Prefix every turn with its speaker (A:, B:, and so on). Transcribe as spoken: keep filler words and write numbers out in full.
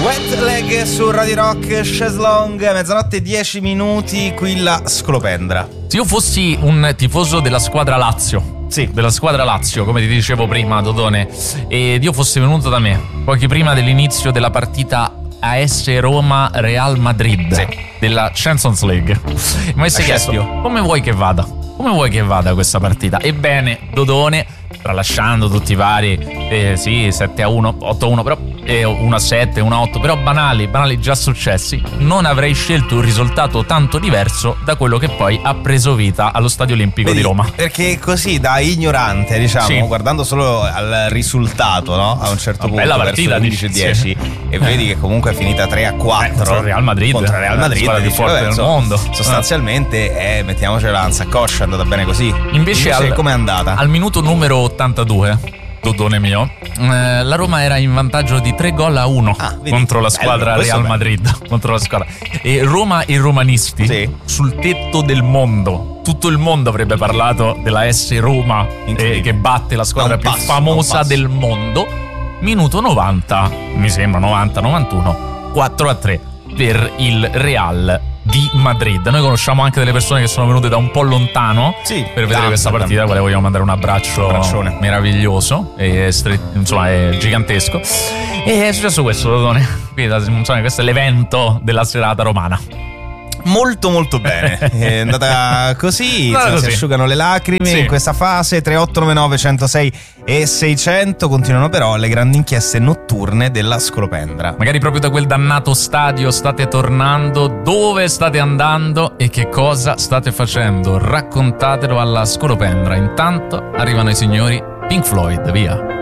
A: Wet Leg su Radio Rock, Cheslong, mezzanotte e dieci minuti, qui la Scolopendra.
B: Se io fossi un tifoso della squadra Lazio, sì, della squadra Lazio, come ti dicevo prima, Dodone, ed io fossi venuto da me pochi prima dell'inizio della partita A S Roma Real Madrid, sì, della Champions League, mi avessi chiesto come vuoi che vada? Come vuoi che vada questa partita? Ebbene, Dodone, tralasciando tutti i vari eh, sì, sette a uno, otto a uno, però eh, uno a sette, uno a otto, però banali, banali già successi, non avrei scelto un risultato tanto diverso da quello che poi ha preso vita allo Stadio Olimpico
A: Vedi,
B: di Roma.
A: Perché così, da ignorante, diciamo, sì, guardando solo al risultato, no? A un certo
B: Una
A: punto,
B: bella partita,
A: verso undici dieci, sì, e vedi che comunque è finita tre a quattro
B: contro il Real Madrid,
A: contro il Real Madrid,
B: la più forte del mondo.
A: Sostanzialmente, eh, mettiamocela in saccoccia, è andata bene così.
B: Invece,
A: Invece
B: al,
A: com'è andata?
B: Al minuto numero ottantadue, Dodone mio, eh, la Roma era in vantaggio di tre gol a uno ah, vedi, contro la squadra bello, Real Madrid, contro la squadra. E Roma e romanisti, sì, sul tetto del mondo. Tutto il mondo avrebbe parlato della S Roma eh, che batte la squadra più passo, famosa del mondo. Minuto novanta, mi sembra novanta novantuno, quattro a tre per il Real di Madrid. Noi conosciamo anche delle persone che sono venute da un po' lontano, sì, per vedere questa partita, quale vogliamo mandare un abbraccio un meraviglioso e stret- insomma è gigantesco. E è successo questo, Dodone. Insomma, questo è l'evento della serata romana.
A: Molto molto bene, è andata così, insomma, così. Si asciugano le lacrime, sì, in questa fase. Tre otto nove nove uno zero sei e seicento. Continuano però le grandi inchieste notturne della Scolopendra.
B: Magari proprio da quel dannato stadio state tornando, dove state andando e che cosa state facendo? Raccontatelo alla Scolopendra. Intanto arrivano i signori Pink Floyd, via.